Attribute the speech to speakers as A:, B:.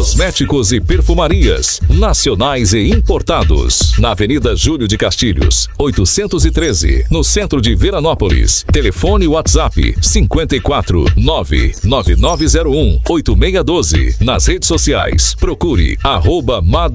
A: Cosméticos e perfumarias, nacionais e importados. Na Avenida Júlio de Castilhos, 813, no centro de Veranópolis. Telefone WhatsApp 54 99901 8612. Nas redes sociais, procure @Mado